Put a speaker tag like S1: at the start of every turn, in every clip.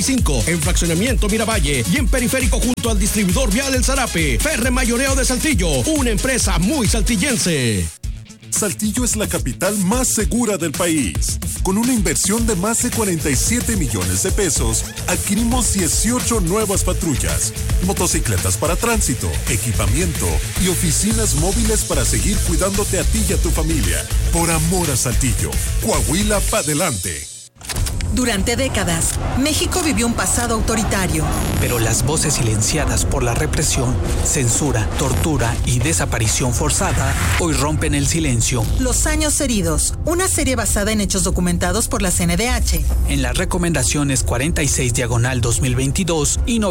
S1: en Fraccionamiento Miravalle y en Periférico junto al distribuidor vial El Zarape. Ferre Mayoreo de Saltillo, una empresa muy saltillense.
S2: Saltillo es la capital más segura del país. Con una inversión de más de 47 millones de pesos, adquirimos 18 nuevas patrullas, motocicletas para tránsito, equipamiento y oficinas móviles para seguir cuidándote a ti y a tu familia. Por amor a Saltillo, Coahuila pa' adelante.
S3: Durante décadas, México vivió un pasado autoritario.
S4: Pero las voces silenciadas por la represión, censura, tortura y desaparición forzada hoy rompen el silencio.
S3: Los años heridos, una serie basada en hechos documentados por la CNDH.
S4: En las recomendaciones 46/2022 y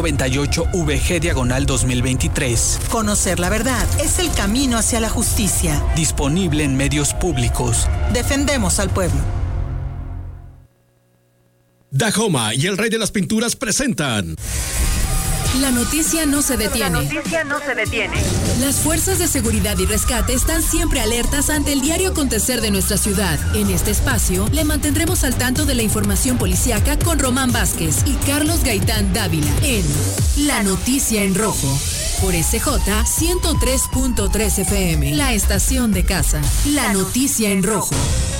S4: 98/VG/2023.
S3: Conocer la verdad es el camino hacia la justicia.
S4: Disponible en medios públicos.
S3: Defendemos al pueblo.
S1: Dahoma y el Rey de las Pinturas presentan.
S5: La noticia no se detiene. Las fuerzas de seguridad y rescate están siempre alertas ante el diario acontecer de nuestra ciudad. En este espacio, le mantendremos al tanto de la información policíaca con Román Vázquez y Carlos Gaitán Dávila en La Noticia en Rojo. Por SJ 103.3 FM, la estación de casa. La Noticia en Rojo.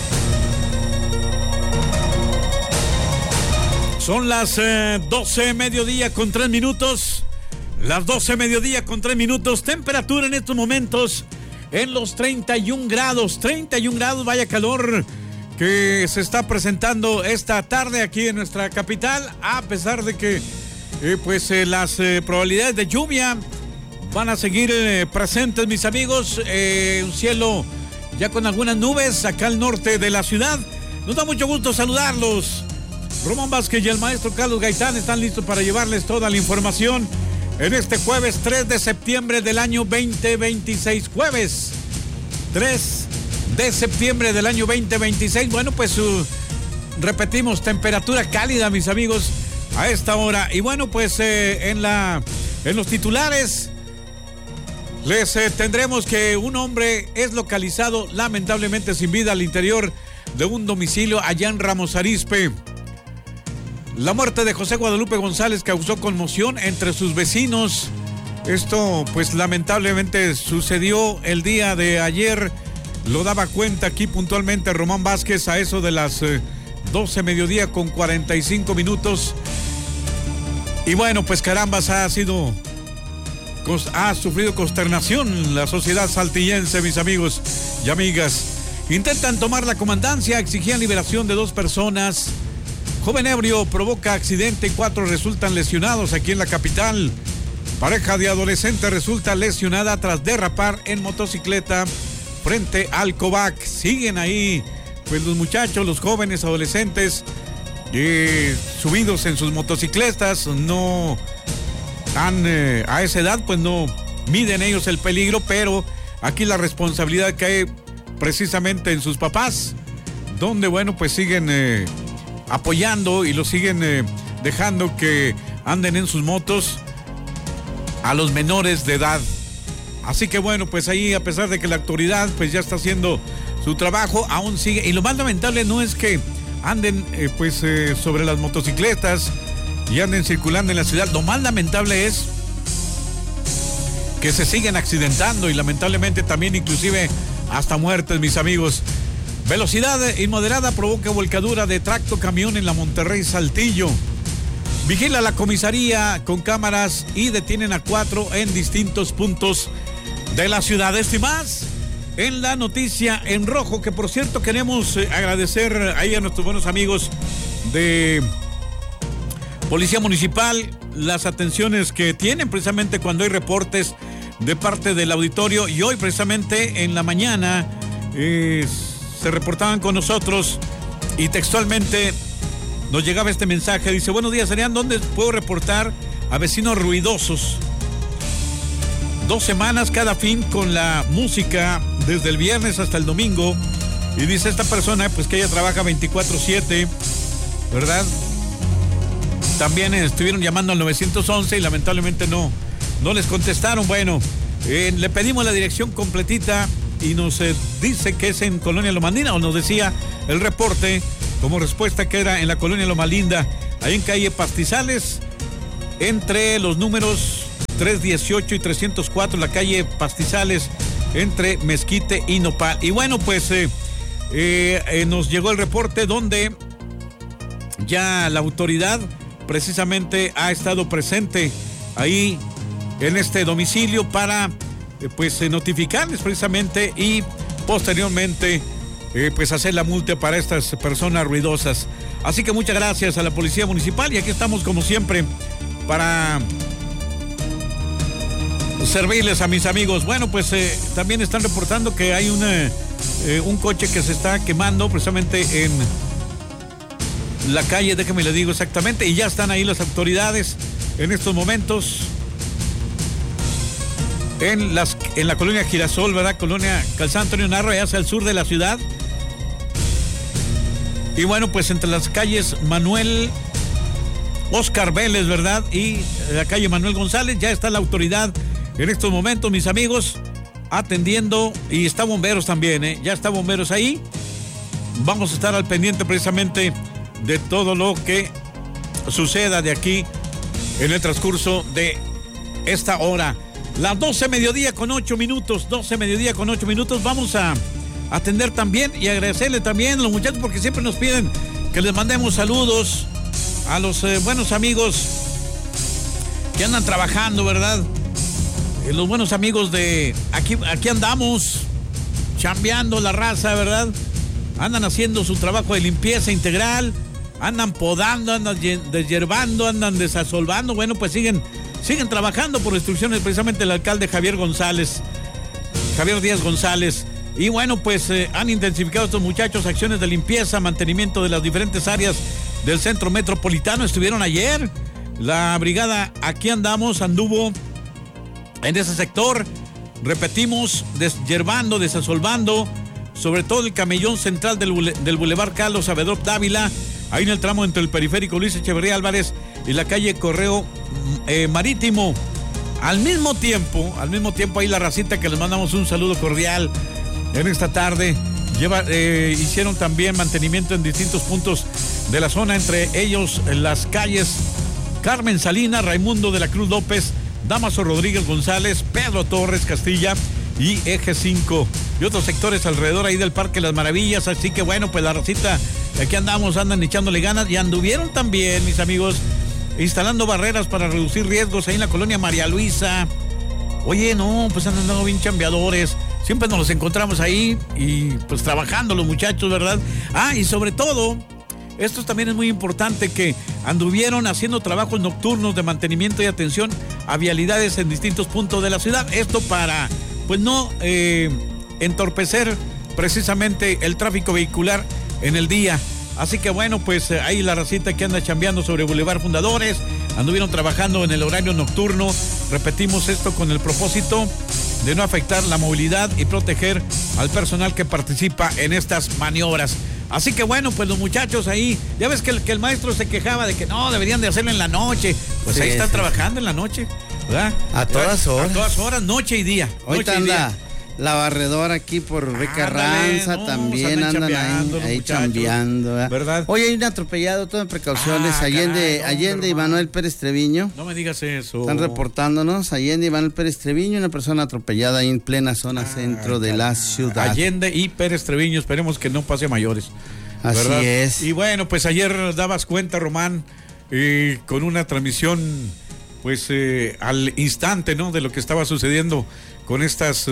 S6: Son las 12 mediodía con 3 minutos. Las 12 mediodía con 3 minutos. Temperatura en estos momentos en los 31 grados. 31 grados, vaya calor que se está presentando esta tarde aquí en nuestra capital. A pesar de que las probabilidades de lluvia van a seguir presentes, mis amigos. Un cielo ya con algunas nubes acá al norte de la ciudad. Nos da mucho gusto saludarlos. Román Vázquez y el maestro Carlos Gaitán están listos para llevarles toda la información en este jueves 3 de septiembre del año 2026. Jueves 3 de septiembre del año 2026. Bueno, pues repetimos, temperatura cálida, mis amigos, a esta hora. Y bueno, pues en los titulares les tendremos que un hombre es localizado lamentablemente sin vida al interior de un domicilio allá en Ramos Arizpe. La muerte de José Guadalupe González causó conmoción entre sus vecinos. Esto, pues, lamentablemente sucedió el día de ayer. Lo daba cuenta aquí puntualmente Román Vázquez a eso de las 12 mediodía con 45 minutos. Y bueno, pues carambas, ha sufrido consternación la sociedad saltillense, mis amigos y amigas. Intentan tomar la comandancia, exigían liberación de 2 personas. Joven ebrio provoca accidente y 4 resultan lesionados aquí en la capital. Pareja de adolescentes resulta lesionada tras derrapar en motocicleta frente al Covac. Siguen ahí, pues, los muchachos, los jóvenes adolescentes subidos en sus motocicletas. No están a esa edad, pues no miden ellos el peligro, pero aquí la responsabilidad cae precisamente en sus papás, donde, bueno, pues siguen apoyando y los siguen dejando que anden en sus motos a los menores de edad. Así que bueno, pues ahí, a pesar de que la autoridad pues ya está haciendo su trabajo, aún sigue. Y lo más lamentable no es que anden sobre las motocicletas y anden circulando en la ciudad. Lo más lamentable es que se siguen accidentando y lamentablemente también inclusive hasta muertes, mis amigos. Velocidad inmoderada provoca volcadura de tracto camión en la Monterrey Saltillo. Vigila la comisaría con cámaras y detienen a 4 en distintos puntos de la ciudad. Esto y más en La Noticia en Rojo, que por cierto queremos agradecer ahí a nuestros buenos amigos de Policía Municipal las atenciones que tienen precisamente cuando hay reportes de parte del auditorio. Y hoy precisamente en la mañana se reportaban con nosotros y textualmente nos llegaba este mensaje. Dice: buenos días, Adrián, ¿dónde puedo reportar a vecinos ruidosos? 2 semanas cada fin con la música desde el viernes hasta el domingo. Y dice esta persona pues que ella trabaja 24/7, ¿verdad? También estuvieron llamando al 911 y lamentablemente no les contestaron. Bueno, le pedimos la dirección completita y nos dice que es en Colonia Loma Linda, o nos decía el reporte como respuesta que era en la Colonia Loma Linda. ahí en calle Pastizales, entre los números 318 y 304, la calle Pastizales, entre Mezquite y Nopal. Y bueno, pues nos llegó el reporte donde ya la autoridad precisamente ha estado presente ahí en este domicilio para notificarles precisamente y posteriormente pues hacer la multa para estas personas ruidosas. Así que muchas gracias a la Policía Municipal y aquí estamos como siempre para servirles a mis amigos. Bueno, pues también están reportando que hay un coche que se está quemando precisamente en la calle, déjeme le digo exactamente, y ya están ahí las autoridades en estos momentos en la colonia Girasol, ¿verdad? Colonia Calzada Antonio Narro, allá hacia el sur de la ciudad. Y bueno, pues entre las calles Manuel Oscar Vélez, ¿verdad? Y la calle Manuel González, ya está la autoridad en estos momentos, mis amigos, atendiendo, y está bomberos también, ya está bomberos ahí. Vamos a estar al pendiente precisamente de todo lo que suceda de aquí en el transcurso de esta hora. Las 12 mediodía con 8 minutos, 12 mediodía con 8 minutos. Vamos a atender también y agradecerle también a los muchachos porque siempre nos piden que les mandemos saludos a los buenos amigos que andan trabajando, ¿verdad? Los buenos amigos de aquí andamos chambeando la raza, ¿verdad? Andan haciendo su trabajo de limpieza integral, andan podando, andan deshierbando, andan desasolvando. Bueno, pues siguen trabajando por instrucciones precisamente del alcalde Javier Díaz González. Y bueno, pues han intensificado estos muchachos acciones de limpieza, mantenimiento de las diferentes áreas del centro metropolitano. Estuvieron ayer, la brigada Aquí Andamos anduvo en ese sector, repetimos, deshierbando, desasolvando, sobre todo el camellón central del Boulevard Carlos Sabedor Dávila, ahí en el tramo entre el periférico Luis Echeverría Álvarez y la calle Correo Marítimo. Al mismo tiempo ahí la racita que les mandamos un saludo cordial en esta tarde, hicieron también mantenimiento en distintos puntos de la zona, entre ellos en las calles Carmen Salinas, Raimundo de la Cruz López, Damaso Rodríguez González, Pedro Torres Castilla y Eje 5 y otros sectores alrededor ahí del Parque Las Maravillas. Así que bueno, pues la racita Aquí Andamos andan echándole ganas y anduvieron también, mis amigos, instalando barreras para reducir riesgos ahí en la colonia María Luisa. Oye, no, pues han andado bien chambeadores. Siempre nos los encontramos ahí y pues trabajando los muchachos, ¿verdad? Y sobre todo, esto también es muy importante, que anduvieron haciendo trabajos nocturnos de mantenimiento y atención a vialidades en distintos puntos de la ciudad. Esto para, pues no entorpecer precisamente el tráfico vehicular en el día. Así que bueno, pues ahí la racita que anda chambeando sobre Boulevard Fundadores, anduvieron trabajando en el horario nocturno. Repetimos esto con el propósito de no afectar la movilidad y proteger al personal que participa en estas maniobras. Así que bueno, pues los muchachos ahí, ya ves que el maestro se quejaba de que no, deberían de hacerlo en la noche. Pues sí, ahí están trabajando en la noche, ¿verdad?
S7: A todas horas.
S6: A todas horas, noche y día.
S7: Ahorita anda la barredora aquí por Beca Ranza, también andan ahí chambeando,
S6: ¿verdad?
S7: Hoy hay un atropellado, tomen precauciones, Allende y Manuel Pérez Treviño.
S6: No me digas eso.
S7: Están reportándonos, Allende y Manuel Pérez Treviño, una persona atropellada ahí en plena zona centro de la ciudad.
S6: Allende y Pérez Treviño, esperemos que no pase a mayores. ¿verdad?
S7: Así es.
S6: Y bueno, pues ayer dabas cuenta, Román, con una transmisión, pues al instante, ¿no? De lo que estaba sucediendo con estas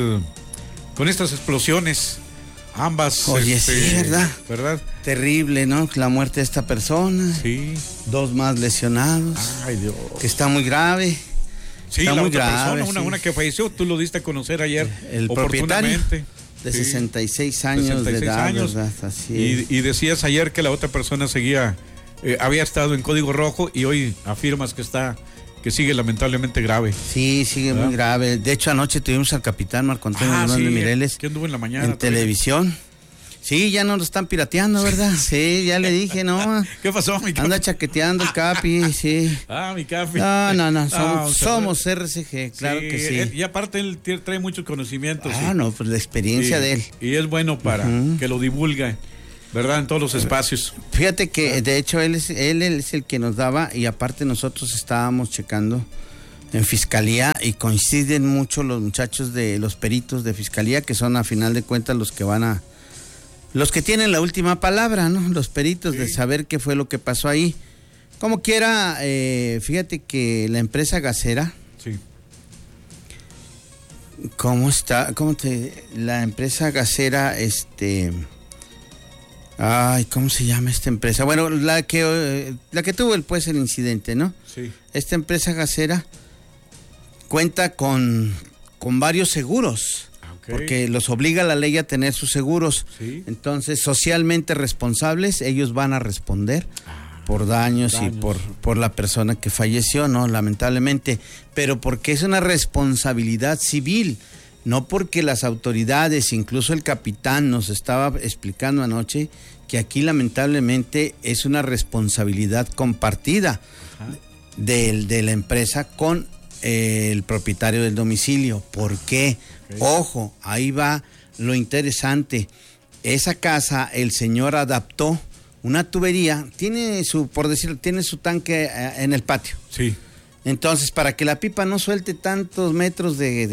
S6: explosiones, ambas.
S7: Oye, sí,
S6: ¿verdad?
S7: Terrible, ¿no? La muerte de esta persona.
S6: Sí.
S7: 2 más lesionados.
S6: Ay, Dios.
S7: Que está muy grave.
S6: Sí, está la muy otra grave, persona, una que falleció, tú lo diste a conocer ayer.
S7: El propietario de 66 años de edad, ¿verdad? Así es.
S6: Y decías ayer que la otra persona había estado en código rojo y hoy afirmas que sigue lamentablemente grave.
S7: Sí, sigue, ¿verdad? Muy grave. De hecho, anoche tuvimos al capitán Marco Antonio Hernández Mireles.
S6: Que anduvo en la mañana.
S7: En televisión. Sí, ya no lo están pirateando, ¿verdad? Sí, ya le dije, ¿no?
S6: ¿Qué pasó, mi Capi?
S7: Anda chaqueteando el Capi, sí.
S6: Mi Capi.
S7: No, somos RCG, claro que sí.
S6: Y aparte él trae muchos conocimientos.
S7: No, pues la experiencia de él.
S6: Y es bueno para que lo divulgue. ¿verdad? En todos los espacios.
S7: Fíjate que de hecho él es el que nos daba, y aparte nosotros estábamos checando en fiscalía y coinciden mucho los muchachos de los peritos de fiscalía, que son a final de cuentas los que tienen la última palabra, ¿no? Los peritos de saber qué fue lo que pasó ahí. Como quiera, fíjate que la empresa gasera, la empresa gasera, ¿cómo se llama esta empresa? Bueno, la que tuvo el incidente, ¿no?
S6: Sí.
S7: Esta empresa gasera cuenta con varios seguros, porque los obliga la ley a tener sus seguros. Sí. Entonces, socialmente responsables, ellos van a responder por daños y por la persona que falleció, ¿no? Lamentablemente, pero porque es una responsabilidad civil, no porque las autoridades, incluso el capitán nos estaba explicando anoche que aquí lamentablemente es una responsabilidad compartida de la empresa con el propietario del domicilio. ¿Por qué? Ojo, ahí va lo interesante. Esa casa, el señor adaptó una tubería, tiene su tanque en el patio.
S6: Sí.
S7: Entonces, para que la pipa no suelte tantos metros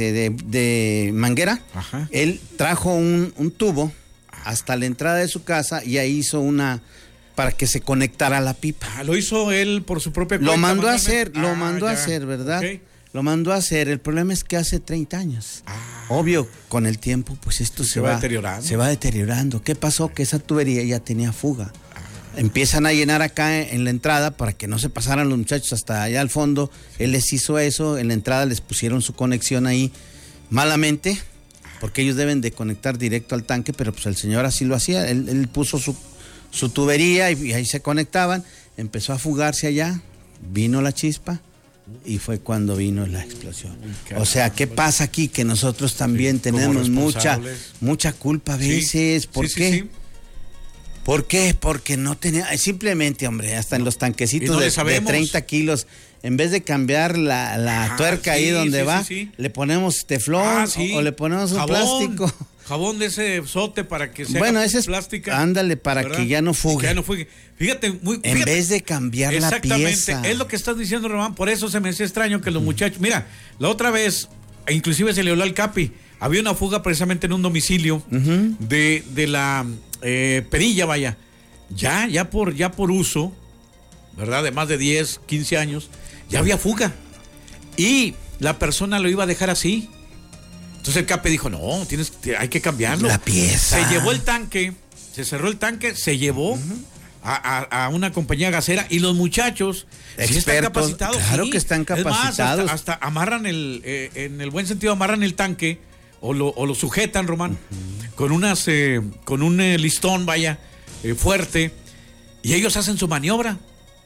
S7: de manguera, él trajo un tubo hasta la entrada de su casa y ahí hizo para que se conectara la pipa.
S6: Lo hizo él por su propia cuenta.
S7: Lo mandó a hacer, ¿verdad? Okay. Lo mandó a hacer. El problema es que hace 30 años. Obvio, con el tiempo, pues esto se va deteriorando. Se va deteriorando. ¿Qué pasó? Que esa tubería ya tenía fuga. Empiezan a llenar acá en la entrada para que no se pasaran los muchachos hasta allá al fondo. Él les hizo eso, en la entrada les pusieron su conexión ahí malamente, porque ellos deben de conectar directo al tanque, pero pues el señor así lo hacía. Él puso su tubería y ahí se conectaban. Empezó a fugarse allá, vino la chispa y fue cuando vino la explosión. O sea, ¿qué pasa aquí? Que nosotros también tenemos mucha culpa a veces. ¿Por qué? Sí. ¿Por qué? Porque no tenía, simplemente, hombre, hasta en los tanquecitos de 30 kilos, en vez de cambiar la tuerca ahí donde va, le ponemos teflón o le ponemos un plástico.
S6: Jabón de ese sote para que sea plástica.
S7: Ándale, para que ya no fugue.
S6: Fíjate,
S7: en vez de cambiar la pieza.
S6: Exactamente, es lo que estás diciendo, Román, por eso se me hacía extraño que los muchachos, mira, la otra vez, inclusive se le habló al Capi, había una fuga precisamente en un domicilio de la perilla, vaya, ya por uso, ¿verdad? De más de 10, 15 años, ya había fuga. Y la persona lo iba a dejar así. Entonces el Capi dijo, no, hay que cambiarlo.
S7: La pieza.
S6: Se llevó el tanque, se cerró el tanque, se llevó a una compañía gasera y los muchachos
S7: expertos,
S6: están capacitados.
S7: Claro que están capacitados.
S6: Es más, hasta amarran en el buen sentido, amarran el tanque o lo sujetan, Román, con un listón, vaya, fuerte, y ellos hacen su maniobra,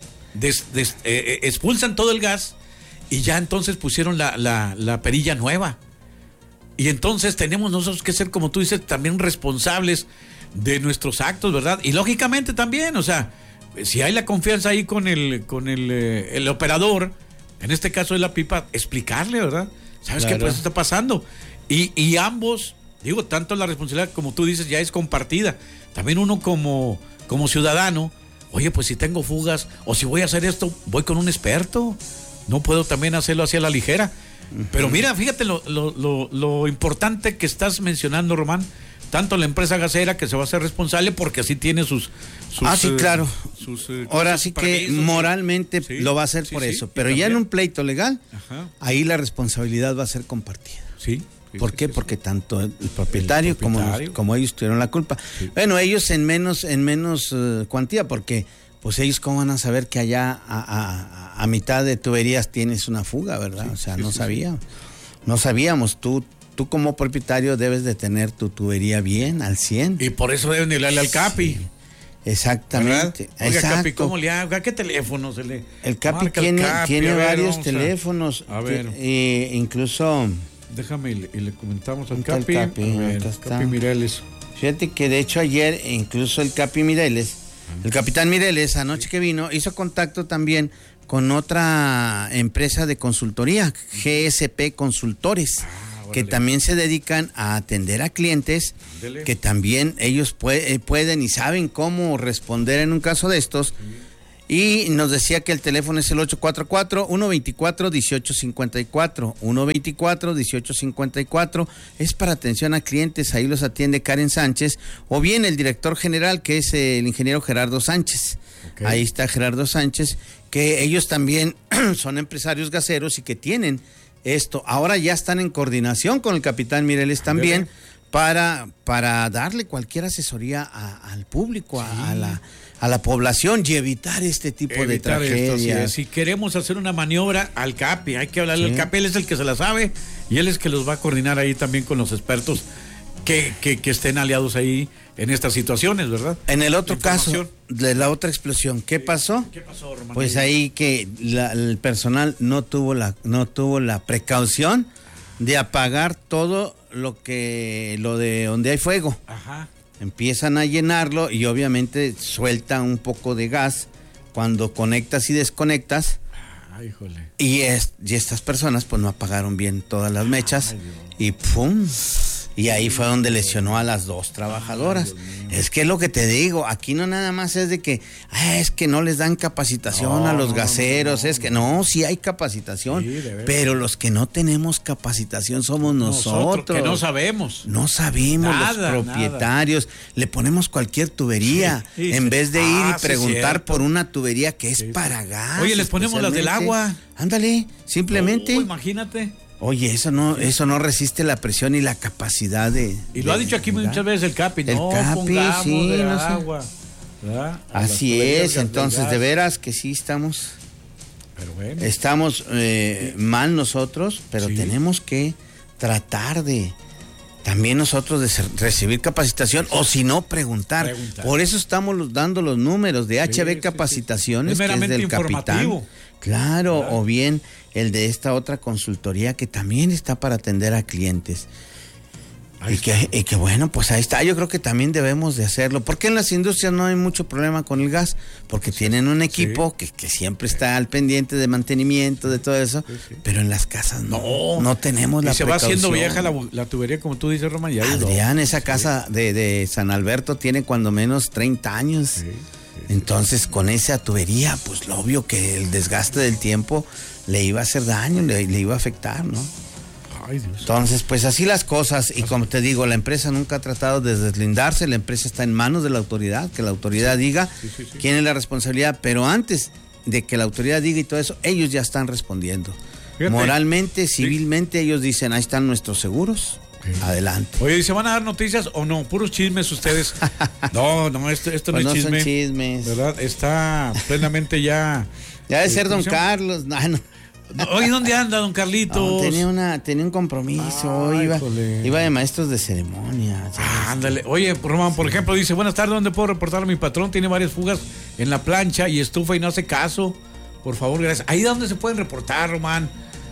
S6: expulsan todo el gas y ya entonces pusieron la perilla nueva. Y entonces tenemos nosotros que ser, como tú dices, también responsables de nuestros actos, ¿verdad? Y lógicamente también, o sea, si hay la confianza ahí con el operador, en este caso de la pipa, explicarle, ¿verdad? ¿Sabes qué pues está pasando? Y ambos, digo, tanto la responsabilidad como tú dices ya es compartida. También uno como ciudadano, oye, pues si tengo fugas o si voy a hacer esto, voy con un experto. No puedo también hacerlo así a la ligera. Pero mira, fíjate lo importante que estás mencionando, Román. Tanto la empresa gasera que se va a hacer responsable porque así tiene sus
S7: sí, claro. Ahora sí que moralmente lo va a hacer por eso. Pero ya en un pleito legal, ahí la responsabilidad va a ser compartida.
S6: Sí.
S7: ¿Por qué? Porque tanto el propietario como ellos tuvieron la culpa. Sí. Bueno, ellos en menos cuantía, porque pues ellos cómo van a saber que allá a mitad de tuberías tienes una fuga, ¿verdad? Sí, o sea, no sabíamos. Tú como propietario debes de tener tu tubería bien, al 100.
S6: Y por eso deben hablarle al Capi.
S7: Sí. Exactamente.
S6: Oiga, Capi, ¿cómo le hago? ¿A qué teléfono se le...?
S7: El Capi tiene varios teléfonos.
S6: A ver.
S7: Incluso...
S6: Déjame y le comentamos al Capi. Capi Mireles.
S7: Fíjate que de hecho ayer incluso el Capi Mireles, el capitán Mireles, anoche que vino, hizo contacto también con otra empresa de consultoría, GSP Consultores. que también se dedican a atender a clientes, que también ellos pueden y saben cómo responder en un caso de estos. Y nos decía que el teléfono es el 844-124-1854, 124-1854, es para atención a clientes, ahí los atiende Karen Sánchez, o bien el director general, que es el ingeniero Gerardo Sánchez. Okay. Ahí está Gerardo Sánchez, que ellos también son empresarios gaseros y que tienen esto. Ahora ya están en coordinación con el capitán Mireles también, para darle cualquier asesoría al público, a la población y evitar este tipo de tragedias.
S6: Si queremos hacer una maniobra al CAPI, hay que hablarle al CAPI, él es el que se la sabe y él es que los va a coordinar ahí también con los expertos que estén aliados ahí en estas situaciones, ¿verdad?
S7: En el otro caso de la otra explosión, ¿qué pasó?
S6: ¿Qué pasó, Román?
S7: Pues ahí que el personal no tuvo la precaución de apagar todo lo de donde hay fuego.
S6: Ajá.
S7: Empiezan a llenarlo y obviamente suelta un poco de gas cuando conectas y desconectas.
S6: Híjole.
S7: Y estas personas pues no apagaron bien todas las mechas y ¡pum! Y ahí fue donde lesionó a las 2 trabajadoras. Es que es lo que te digo, aquí no nada más es de que es que no les dan capacitación a los gaseros, es que sí hay capacitación, pero los que no tenemos capacitación somos nosotros.
S6: Que no sabemos.
S7: No sabemos, los propietarios, le ponemos cualquier tubería, en vez de ir y preguntar por una tubería que es para gas.
S6: Oye, les ponemos las del agua.
S7: Ándale, simplemente.
S6: Imagínate.
S7: Oye, eso no resiste la presión y la capacidad de...
S6: Y lo ha dicho aquí muchas veces el CAPI, pongamos de agua.
S7: Así es, entonces de veras que sí estamos...
S6: Pero bueno.
S7: Estamos mal nosotros, pero tenemos que tratar de... También nosotros de recibir capacitación, o si no, preguntar. Por eso estamos dando los números de HB Capacitaciones, que es del capitán. Claro, o bien el de esta otra consultoría que también está para atender a clientes. Y que bueno, pues ahí está. Yo creo que también debemos de hacerlo. Porque en las industrias no hay mucho problema con el gas, porque tienen un equipo que siempre está al pendiente de mantenimiento, de todo eso. Pero en las casas no tenemos la precaución.
S6: Y se va haciendo vieja la tubería, como tú dices, Román.
S7: Adrián, esa casa de San Alberto tiene cuando menos 30 años. Entonces, con esa tubería, pues lo obvio que el desgaste del tiempo le iba a hacer daño, le iba a afectar, ¿no?
S6: Ay, Dios.
S7: Entonces, pues así las cosas. Y como te digo, la empresa nunca ha tratado de deslindarse, la empresa está en manos de la autoridad, que la autoridad diga quién es la responsabilidad, pero antes de que la autoridad diga y todo eso, ellos ya están respondiendo. Fíjate. Moralmente, civilmente, ellos dicen, ahí están nuestros seguros. Adelante.
S6: Oye, ¿y se van a dar noticias o no? Puros chismes ustedes. No, esto
S7: pues
S6: no es chisme.
S7: Son chismes.
S6: ¿Verdad? Está plenamente ya.
S7: Ya debe ser don Carlos. No.
S6: Oye, ¿dónde anda don Carlitos?
S7: Tenía un compromiso. Iba de maestros de ceremonia.
S6: Ándale. Oye, Román, por ejemplo, dice, buenas tardes, ¿dónde puedo reportar a mi patrón? Tiene varias fugas en la plancha y estufa y no hace caso. Por favor, gracias. ¿Ahí dónde se pueden reportar, Román?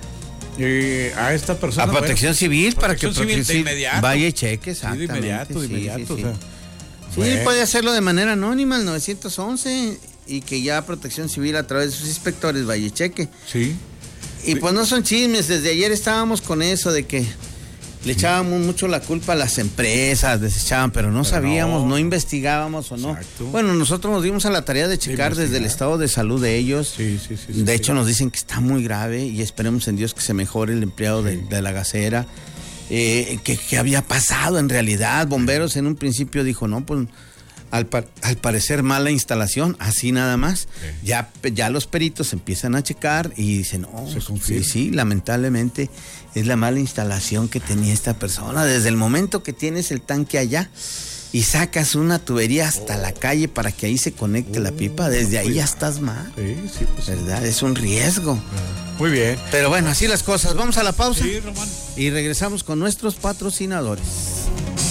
S6: A esta persona.
S7: A Protección Civil, para que
S6: Protección Civil de inmediato.
S7: Vaya y cheque, exactamente.
S6: De inmediato.
S7: Sí,
S6: o sea,
S7: bueno. Puede hacerlo de manera anónima al 911 y que ya Protección Civil a través de sus inspectores vaya y cheque.
S6: Sí.
S7: Y pues no son chismes, desde ayer estábamos con eso de que le echábamos mucho la culpa a las empresas, desechaban, pero no sabíamos, no investigábamos o no.
S6: Exacto.
S7: Bueno, nosotros nos dimos a la tarea de checar desde el estado de salud de ellos. De hecho, nos dicen que está muy grave y esperemos en Dios que se mejore el empleado de la gasera. ¿Qué había pasado en realidad? Bomberos en un principio dijo, no, pues al parecer mala instalación, así nada más. Ya los peritos empiezan a checar y dicen, sí, lamentablemente es la mala instalación que tenía esta persona. Desde el momento que tienes el tanque allá y sacas una tubería hasta la calle para que ahí se conecte la pipa, desde ahí ya estás mal.
S6: Sí,
S7: ¿verdad? Es un riesgo.
S6: Muy bien.
S7: Pero bueno, así las cosas. Vamos a la pausa.
S6: Sí, Román.
S7: Y regresamos con nuestros patrocinadores.